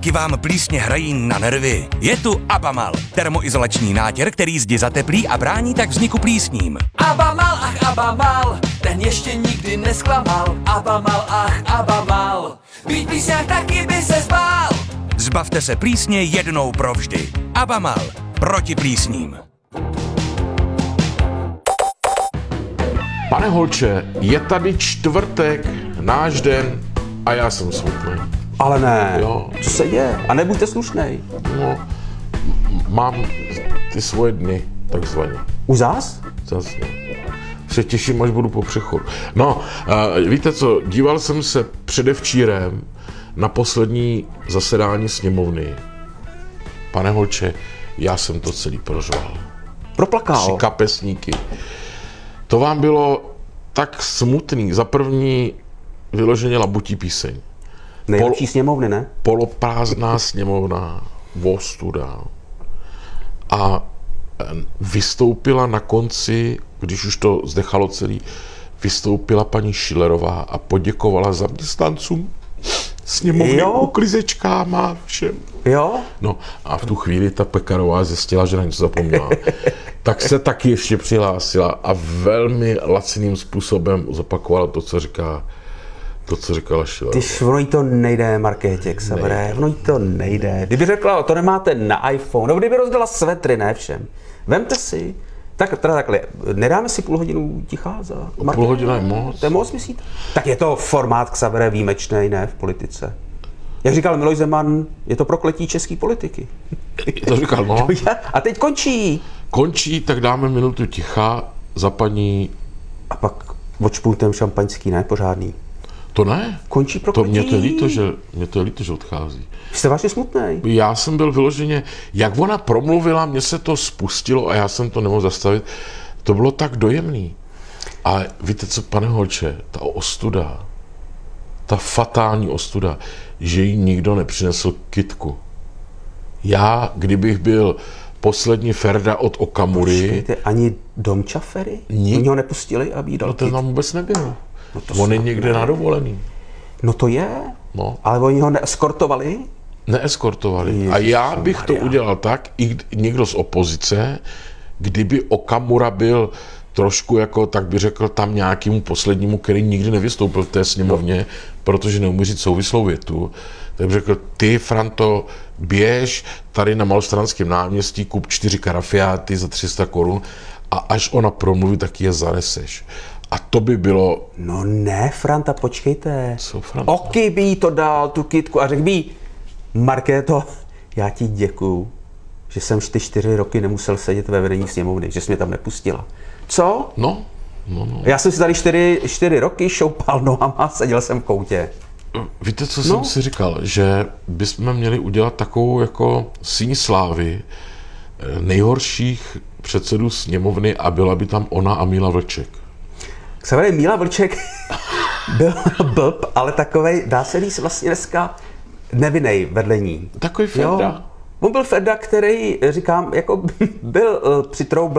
Taky vám plísně hrají na nervy? Je tu Abamal, termoizolační nátěr, který zdi zateplí a brání tak vzniku plísním. Abamal, ach Abamal, ten ještě nikdy nesklamal. Abamal, ach Abamal, být plísňák taky by se zbál. Zbavte se plísně jednou provždy. Abamal, proti plísním. Pane Holče, je tady čtvrtek, náš den a já jsem smutný. Ale ne, Jo. co se děje? A nebuďte slušnej. No, mám ty svoje dny, takzvaně. Už zás? Zase. Se těším, až budu po přechodu. No, víte co, díval jsem se předevčírem na poslední zasedání sněmovny. Pane Holče, já jsem to celý prořval. 3 Proplakal. kapesníky. To vám bylo tak smutný. Za první vyloženě labutí píseň. Nejlepší sněmovny, ne? Poloprázdná sněmovna, ostuda. A vystoupila na konci, když už to zdechalo celý, vystoupila paní Schillerová a poděkovala zaměstnancům sněmovny, Jo. uklizečkám všem. Jo? No a v tu chvíli ta Pekarová zjistila, že na něco zapomněla. Tak se taky ještě přihlásila a velmi laciným způsobem zopakovala to, co říkala Schillerová. Tyž, ono jí to nejde, Markétě, Xaveré, ono jí to nejde. Kdyby řekla, to nemáte na iPhone, nebo kdyby rozdala svetry, ne všem. Vemte si, takhle, nedáme si půl hodinu ticha za Markétu? Půl hodina je moc. To je moc, myslíte? Tak je to formát, Xaveré, výjimečný, ne, v politice. Jak říkal Miloš Zeman, je to prokletí české politiky. To říkal, no. A teď končí. Končí, tak dáme minutu ticha za paní... A pak odšpultem šampaňský, ne, pořádný. To ne. Končí To prokletí. mě to je líto, že odchází. Jste vážně smutnej. Já jsem byl vyloženě, jak ona promluvila, mně se to spustilo a já jsem to nemohl zastavit. To bylo tak dojemný. Ale víte co, pane Holče, ta ostuda, ta fatální ostuda, že jí nikdo nepřinesl kytku. Já, kdybych byl poslední Ferda od Okamury, Počkejte, ani Domčafery? Oni ho nepustili, aby jí dal no ten kytku? nám vůbec nebyl. to On je snad někde ne. na dovolený. No to je, No. ale oni ho neeskortovali? Neeskortovali. A já bych to udělal tak, i někdo z opozice, kdyby Okamura byl trošku jako, tak by řekl tam nějakému poslednímu, který nikdy nevystoupil v té sněmovně, protože neumí říct souvislou větu, tak by řekl, ty, Franto, běž tady na Malostranském náměstí, kup 4 karafiáty za 300 korun a až ona promluví, tak je zaneseš. A to by bylo... No ne, Franta, počkejte. Co, Franta? Oky by jí to dal, tu kytku, a řekl by jí, Markéto, já ti děkuju, že jsem ty 4 roky nemusel sedět ve vedení sněmovny, že jsi mě tam nepustila. Co? No. Já jsem si tady 4 roky šoupal nohama a seděl jsem v koutě. Víte, co jsem si říkal? Že bychom měli udělat takovou jako síň slávy nejhorších předsedů sněmovny a byla by tam ona a Míla Vlček. Xaveré, Míla Vlček byl blb, ale takovej, dá se říct vlastně dneska nevinnej vedle ní. Takový Ferda. Jo. On byl Ferda, který, říkám, jako byl při